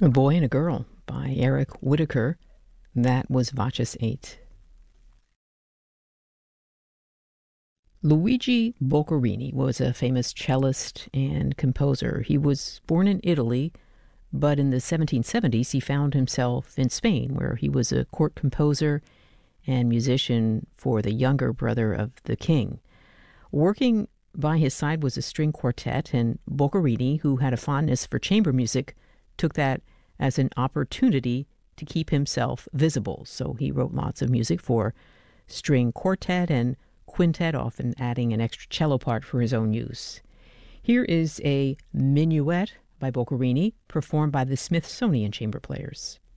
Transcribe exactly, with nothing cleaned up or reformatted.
A Boy and a Girl by Eric Whitacre. That was Voces eight. Luigi Boccherini was a famous cellist and composer. He was born in Italy, but in the seventeen seventies he found himself in Spain, where he was a court composer and musician for the younger brother of the king. Working by his side was a string quartet, and Boccherini, who had a fondness for chamber music, took that as an opportunity to keep himself visible. So he wrote lots of music for string quartet and quintet, often adding an extra cello part for his own use. Here is a minuet by Boccherini, performed by the Smithsonian Chamber Players.